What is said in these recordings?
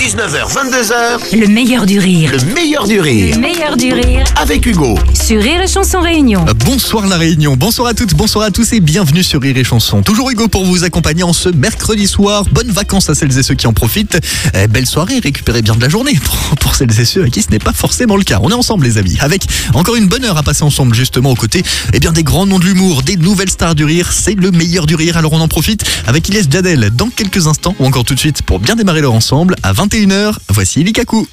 19h, 22h, Le meilleur du rire. le meilleur du rire. Le meilleur du rire Avec Hugo. sur Rire et Chanson Réunion. Bonsoir la Réunion, bonsoir à toutes, bonsoir à tous et bienvenue sur Rire et Chanson. Toujours Hugo pour vous accompagner en ce mercredi soir. Bonnes vacances à celles et ceux qui en profitent. Belle soirée, récupérez bien de la journée pour celles et ceux à qui ce n'est pas forcément le cas. On est ensemble les amis, avec encore une bonne heure à passer ensemble justement aux côtés des grands noms de l'humour, des nouvelles stars du rire. C'est le meilleur du rire, alors on en profite avec Ilyes Jadel dans quelques instants ou encore tout de suite pour bien démarrer l'heure ensemble à 21h. Voici Likaku.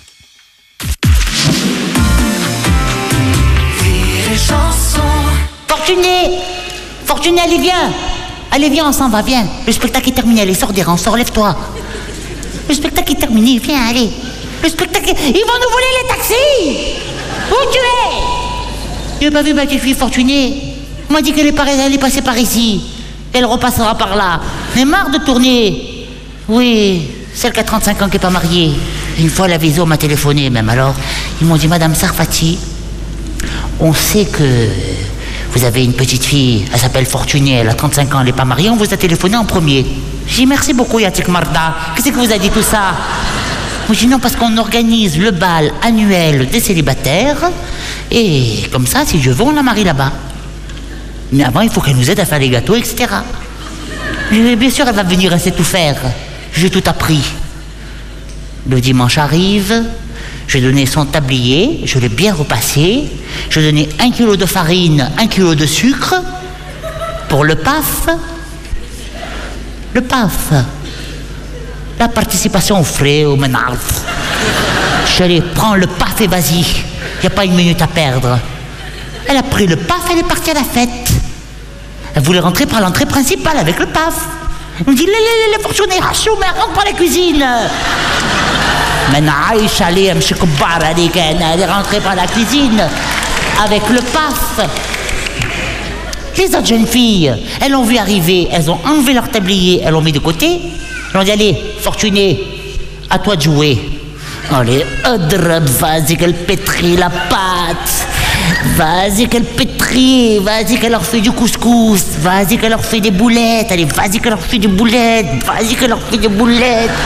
Fortuné, allez viens, on s'en va, viens. Le spectacle est terminé, allez, sors des rangs, sors, lève-toi. Le spectacle est terminé, viens, allez. Le spectacle est... Ils vont nous voler les taxis. Où tu es? Tu n'as pas vu ma petite fille Fortunée? On m'a dit qu'elle est passée par ici. Elle repassera par là. Mais marre de tourner. Oui, celle qui a 35 ans qui n'est pas mariée. Une fois, la Viso m'a téléphoné même, alors. Ils m'ont dit, Madame Sarfati, on sait que... vous avez une petite fille, elle s'appelle Fortunée, elle a 35 ans, elle n'est pas mariée, on vous a téléphoné en premier. J'ai dit merci beaucoup Yatik Marda, qu'est-ce que vous a dit tout ça? Moi j'ai dit non, parce qu'on organise le bal annuel des célibataires, et comme ça, si je veux, on la marie là-bas. Mais avant, il faut qu'elle nous aide à faire les gâteaux, etc. J'ai dit bien sûr, elle va venir, elle sait tout faire. J'ai tout appris. Le dimanche arrive, je lui ai donné son tablier, je l'ai bien repassé. Je lui ai donné 1 kilo de farine, 1 kilo de sucre. Pour le PAF. Le PAF. La participation aux frais, au ménage. Je suis allé, prends le PAF et vas-y. Il n'y a pas une minute à perdre. Elle a pris le PAF, elle est partie à la fête. Elle voulait rentrer par l'entrée principale avec le PAF. Elle me dit, les Fortunés, mais rentre par la cuisine. Maintenant, Aïcha, elle est rentrée par la cuisine avec le PAF. Les autres jeunes filles, elles l'ont vu arriver, elles ont enlevé leur tablier, elles l'ont mis de côté. Elles ont dit, allez, Fortuné, à toi de jouer. Allez, vas-y qu'elle pétrit la pâte. Vas-y qu'elle pétrit, vas-y qu'elle leur fait du couscous, vas-y qu'elle leur fait des boulettes, allez, vas-y qu'elle leur fait des boulettes, vas-y qu'elle leur fait des boulettes.